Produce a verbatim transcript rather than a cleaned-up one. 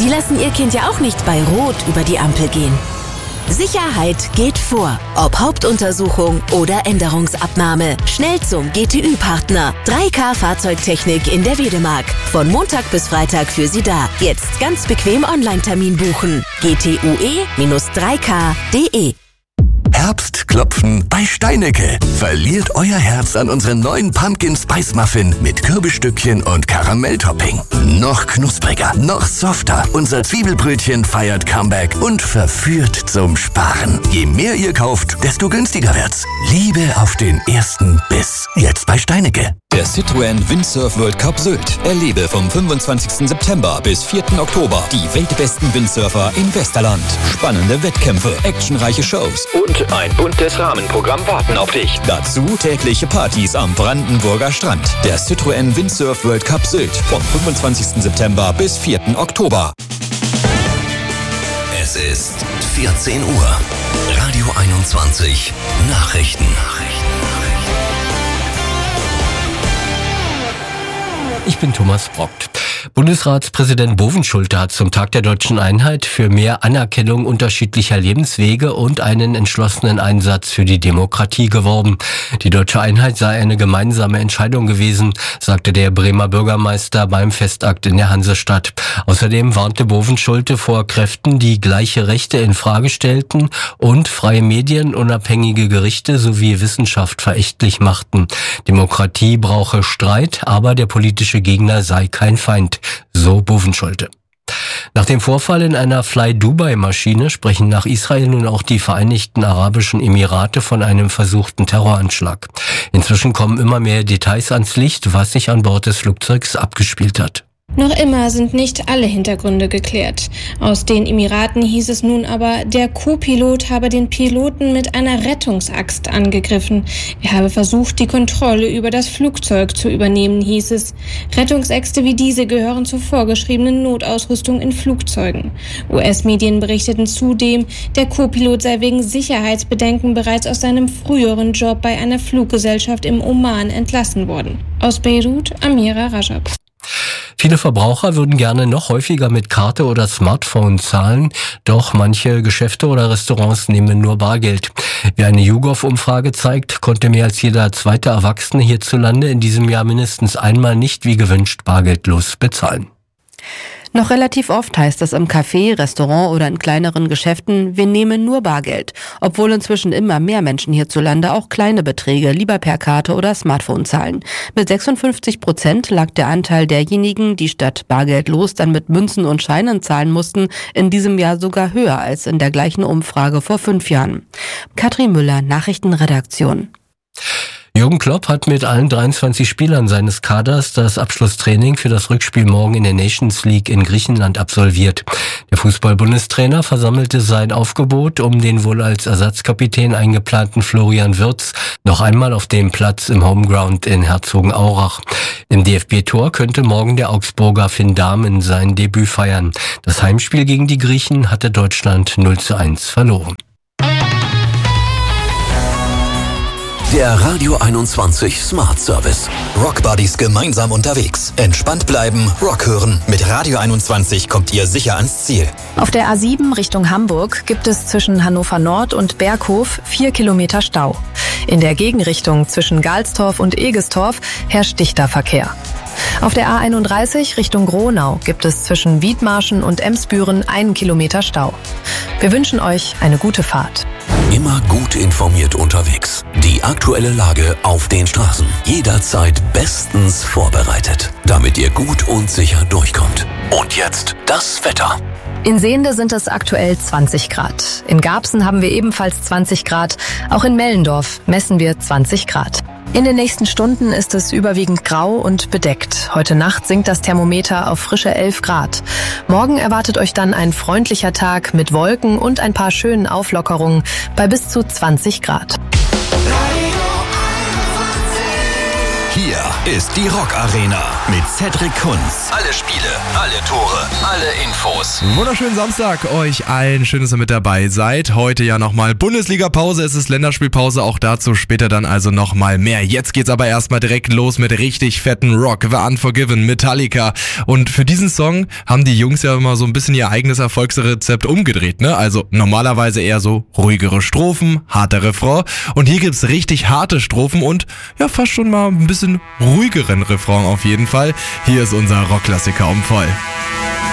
Die lassen ihr Kind ja auch nicht bei Rot über die Ampel gehen. Sicherheit geht vor. Ob Hauptuntersuchung oder Änderungsabnahme. Schnell zum G T Ü-Partner. drei K Fahrzeugtechnik in der Wedemark. Von Montag bis Freitag für Sie da. Jetzt ganz bequem Online-Termin buchen. g t u e drei k punkt d e Herbstklopfen bei Steinecke. Verliert euer Herz an unseren neuen Pumpkin Spice Muffin mit Kürbisstückchen und Karamelltopping. Noch knuspriger, noch softer. Unser Zwiebelbrötchen feiert Comeback und verführt zum Sparen. Je mehr ihr kauft, desto günstiger wird's. Liebe auf den ersten Biss. Jetzt bei Steinecke. Der Citroën Windsurf World Cup Sylt. Erlebe vom fünfundzwanzigsten September bis vierten Oktober die weltbesten Windsurfer im Westerland. Spannende Wettkämpfe, actionreiche Shows und ein buntes Rahmenprogramm warten auf dich. Dazu tägliche Partys am Brandenburger Strand. Der Citroën Windsurf World Cup Sylt vom fünfundzwanzigsten September bis vierten Oktober. Es ist vierzehn Uhr. Radio einundzwanzig. Nachrichten. Ich bin Thomas Brockt. Bundesratspräsident Bovenschulte hat zum Tag der Deutschen Einheit für mehr Anerkennung unterschiedlicher Lebenswege und einen entschlossenen Einsatz für die Demokratie geworben. Die Deutsche Einheit sei eine gemeinsame Entscheidung gewesen, sagte der Bremer Bürgermeister beim Festakt in der Hansestadt. Außerdem warnte Bovenschulte vor Kräften, die gleiche Rechte in Frage stellten und freie Medien, unabhängige Gerichte sowie Wissenschaft verächtlich machten. Demokratie brauche Streit, aber der politische Gegner sei kein Feind. So Bovenschulte. Nach dem Vorfall in einer Fly-Dubai-Maschine sprechen nach Israel nun auch die Vereinigten Arabischen Emirate von einem versuchten Terroranschlag. Inzwischen kommen immer mehr Details ans Licht, was sich an Bord des Flugzeugs abgespielt hat. Noch immer sind nicht alle Hintergründe geklärt. Aus den Emiraten hieß es nun aber, der Co-Pilot habe den Piloten mit einer Rettungsaxt angegriffen. Er habe versucht, die Kontrolle über das Flugzeug zu übernehmen, hieß es. Rettungsäxte wie diese gehören zur vorgeschriebenen Notausrüstung in Flugzeugen. U S-Medien berichteten zudem, der Co-Pilot sei wegen Sicherheitsbedenken bereits aus seinem früheren Job bei einer Fluggesellschaft im Oman entlassen worden. Aus Beirut, Amira Rajab. Viele Verbraucher würden gerne noch häufiger mit Karte oder Smartphone zahlen, doch manche Geschäfte oder Restaurants nehmen nur Bargeld. Wie eine YouGov-Umfrage zeigt, konnte mehr als jeder zweite Erwachsene hierzulande in diesem Jahr mindestens einmal nicht wie gewünscht bargeldlos bezahlen. Noch relativ oft heißt es im Café, Restaurant oder in kleineren Geschäften, wir nehmen nur Bargeld. Obwohl inzwischen immer mehr Menschen hierzulande auch kleine Beträge lieber per Karte oder Smartphone zahlen. Mit sechsundfünfzig Prozent lag der Anteil derjenigen, die statt bargeldlos dann mit Münzen und Scheinen zahlen mussten, in diesem Jahr sogar höher als in der gleichen Umfrage vor fünf Jahren. Katrin Müller, Nachrichtenredaktion. Jürgen Klopp hat mit allen dreiundzwanzig Spielern seines Kaders das Abschlusstraining für das Rückspiel morgen in der Nations League in Griechenland absolviert. Der Fußball-Bundestrainer versammelte sein Aufgebot, um den wohl als Ersatzkapitän eingeplanten Florian Wirtz noch einmal auf dem Platz im Homeground in Herzogenaurach. Im D F B-Tor könnte morgen der Augsburger Finn Dahmen sein Debüt feiern. Das Heimspiel gegen die Griechen hatte Deutschland null zu eins verloren. Der Radio einundzwanzig Smart Service. Rock Buddies gemeinsam unterwegs. Entspannt bleiben, Rock hören. Mit Radio einundzwanzig kommt ihr sicher ans Ziel. Auf der A sieben Richtung Hamburg gibt es zwischen Hannover Nord und Berghof vier Kilometer Stau. In der Gegenrichtung zwischen Galstorf und Egestorf herrscht dichter Verkehr. Auf der A einunddreißig Richtung Gronau gibt es zwischen Wiedmarschen und Emsbüren einen Kilometer Stau. Wir wünschen euch eine gute Fahrt. Immer gut informiert unterwegs. Die aktuelle Lage auf den Straßen. Jederzeit bestens vorbereitet, damit ihr gut und sicher durchkommt. Und jetzt das Wetter. In Sehnde sind es aktuell zwanzig Grad. In Garbsen haben wir ebenfalls zwanzig Grad. Auch in Mellendorf messen wir zwanzig Grad. In den nächsten Stunden ist es überwiegend grau und bedeckt. Heute Nacht sinkt das Thermometer auf frische elf Grad. Morgen erwartet euch dann ein freundlicher Tag mit Wolken und ein paar schönen Auflockerungen bei bis zu zwanzig Grad. Hier ist die Rock Arena mit Cedric Kunz. Alle Spiele, alle Tore, alle Infos. Wunderschönen Samstag euch allen. Schön, dass ihr mit dabei seid. Heute ja nochmal Bundesliga-Pause. Es ist Länderspielpause. Auch dazu später dann also nochmal mehr. Jetzt geht's aber erstmal direkt los mit richtig fetten Rock. The Unforgiven, Metallica. Und für diesen Song haben die Jungs ja immer so ein bisschen ihr eigenes Erfolgsrezept umgedreht, ne? Also normalerweise eher so ruhigere Strophen, harter Refrain. Und hier gibt's richtig harte Strophen und ja, fast schon mal ein bisschen ruhigeren Refrain auf jeden Fall. Hier ist unser Rockklassiker um voll.